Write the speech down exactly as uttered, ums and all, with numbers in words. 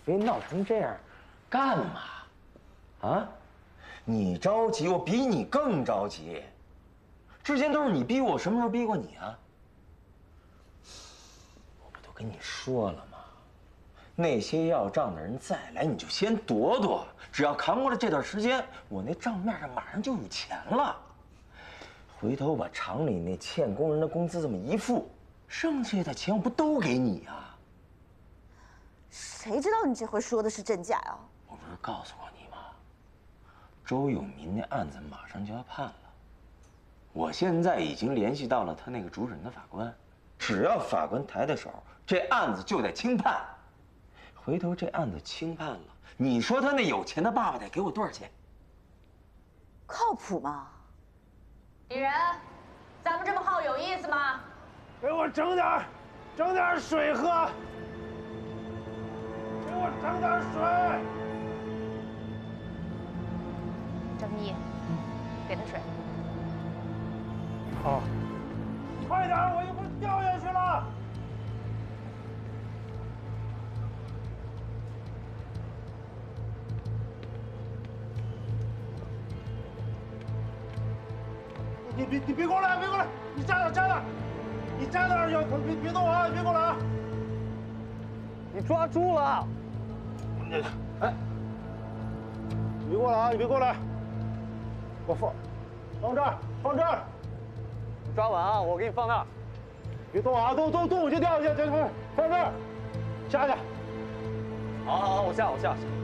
非闹成这样，干嘛？啊？你着急，我比你更着急。之前都是你逼我，什么时候逼过你啊？我不都跟你说了吗？那些要账的人再来，你就先躲躲。只要扛过了这段时间，我那账面上马上就有钱了。回头把厂里那欠工人的工资这么一付，剩下的钱我不都给你啊？ 谁知道你这回说的是真假呀？ 我不是告诉过你吗？周永民那案子马上就要判了，我现在已经联系到了他那个主审的法官，只要法官抬抬手，这案子就得轻判。回头这案子轻判了，你说他那有钱的爸爸得给我多少钱？ 靠谱吗？ 李仁，咱们这么耗有意思吗？ 给我整点儿，整点儿水喝。给我整点水。 张一，给他水。 好。快点，我一会儿掉下去了。你别你别过来，别过来！你站那站那，你站那儿就别别动啊！你别过来啊！ 你抓住了！ 你哎，你别过来啊！你别过来！我放，放这儿，放这儿。 抓稳啊！我给你放那儿。 别动啊！动动动我就掉下去！放放这儿，下去。 好好好，我下我下。